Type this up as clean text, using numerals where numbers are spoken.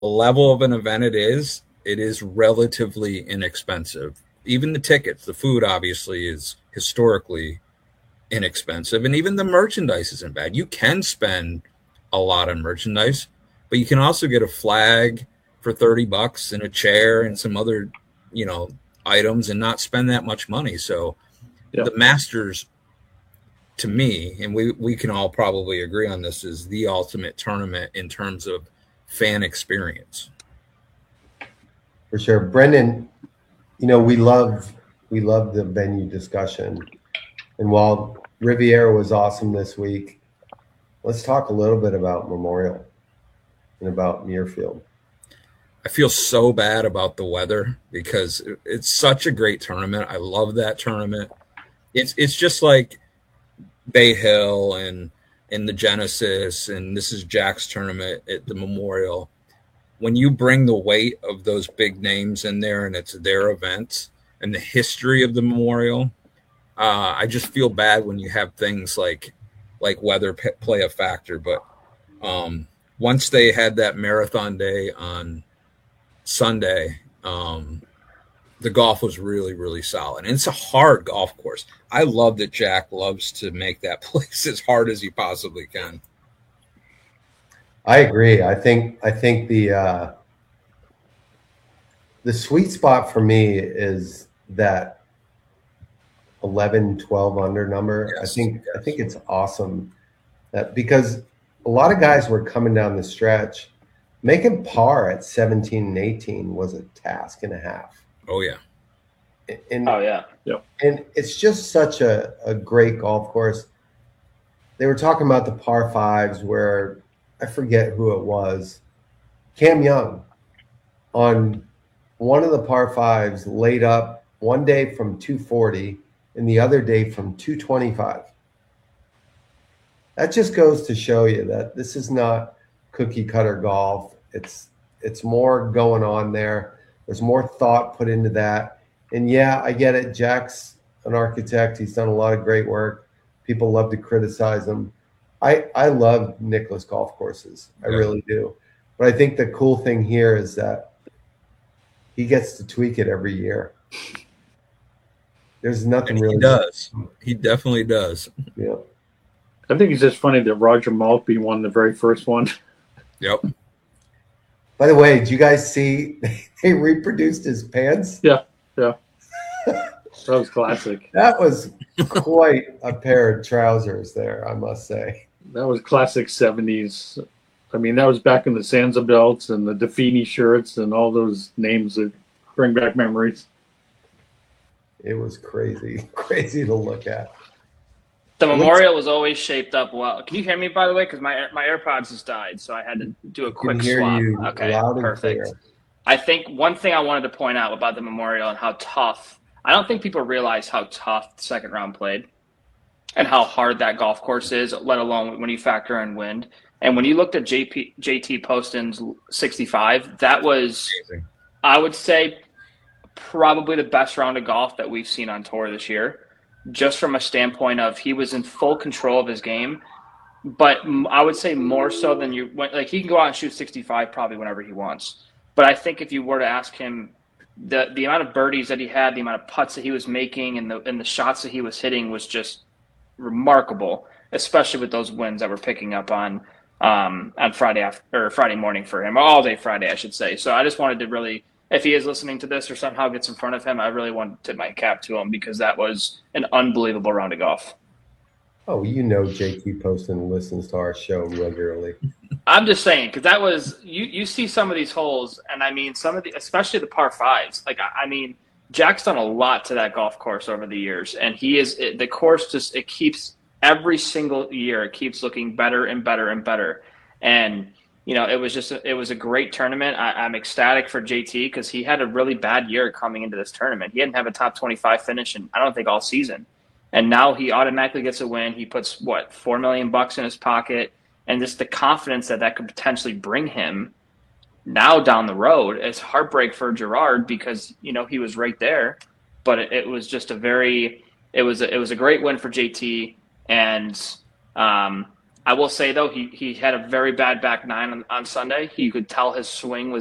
level of an event it is relatively inexpensive. Even the tickets, the food obviously is historically inexpensive, and even the merchandise isn't bad. You can spend a lot on merchandise, but you can also get a flag for $30 and a chair and some other, you know, items and not spend that much money. So the Masters, to me, and we can all probably agree on this, is the ultimate tournament in terms of fan experience. For sure. Brendan, you know, we love the venue discussion. And while Riviera was awesome this week, let's talk a little bit about Memorial and about Muirfield. I feel so bad about the weather because it's such a great tournament. I love that tournament. It's just like Bay Hill and the Genesis, and this is Jack's tournament at the Memorial. When you bring the weight of those big names in there and it's their events and the history of the Memorial, I just feel bad when you have things like weather play a factor. But once they had that marathon day on Sunday, the golf was really, really solid. And it's a hard golf course. I love that Jack loves to make that place as hard as he possibly can. I agree. I think the sweet spot for me is that 11, 12 under number. Yes, I think it's awesome that, because a lot of guys were coming down the stretch. Making par at 17 and 18 was a task and a half. Oh, yeah. And it's just such a great golf course. They were talking about the par fives where, I forget who it was, Cam Young on one of the par fives laid up one day from 240 and the other day from 225. That just goes to show you that this is not cookie cutter golf. It's more going on there. There's more thought put into that. And yeah, I get it. Jack's an architect. He's done a lot of great work. People love to criticize him. I love Nicklaus golf courses. I really do. But I think the cool thing here is that he gets to tweak it every year. There's nothing really. He does. He definitely does. Yeah. I think it's just funny that Roger Maltby won the very first one. Yep. By the way, did you guys see they reproduced his pants? Yeah. That was classic. That was quite a pair of trousers there, I must say. That was classic 70s. I mean, that was back in the Sansa belts and the Defini shirts and all those names that bring back memories. It was crazy to look at. The Memorial was always shaped up well. Can you hear me, by the way? Because my AirPods just died, so I had to do a quick swap. Okay, perfect. I think one thing I wanted to point out about the Memorial and how tough, I don't think people realize how tough the second round played and how hard that golf course is, let alone when you factor in wind. And when you looked at JT Poston's 65, that was, amazing. I would say, probably the best round of golf that we've seen on tour this year, just from a standpoint of he was in full control of his game. But I would say more so than he can go out and shoot 65 probably whenever he wants. But I think if you were to ask him, the amount of birdies that he had, the amount of putts that he was making, and the shots that he was hitting was just remarkable, especially with those winds that were picking up on Friday morning for him, all day Friday, I should say. So I just wanted to really, if he is listening to this or somehow gets in front of him, I really wanted to tip my cap to him because that was an unbelievable round of golf. Oh, you know, JT Poston listens to our show regularly. I'm just saying, because that was, you see some of these holes, and I mean, especially the par fives. Like, I mean, Jack's done a lot to that golf course over the years, and the course just, it keeps, every single year, it keeps looking better and better and better. And, you know, it was a great tournament. I'm ecstatic for JT because he had a really bad year coming into this tournament. He didn't have a top 25 finish in, I don't think, all season. And now he automatically gets a win. He puts, $4 million in his pocket. And just the confidence that could potentially bring him now down the road. It's heartbreak for Gerard because, you know, he was right there. But it was just it was a great win for JT. And I will say though, he had a very bad back nine on Sunday. You could tell his swing was